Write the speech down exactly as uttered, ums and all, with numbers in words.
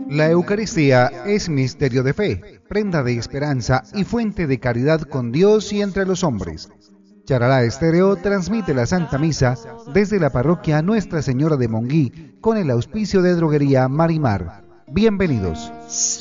La Eucaristía es misterio de fe, prenda de esperanza y fuente de caridad con Dios y entre los hombres. Charalá Estéreo transmite la Santa Misa desde la parroquia Nuestra Señora de Monguí con el auspicio de Droguería Marimar. Bienvenidos.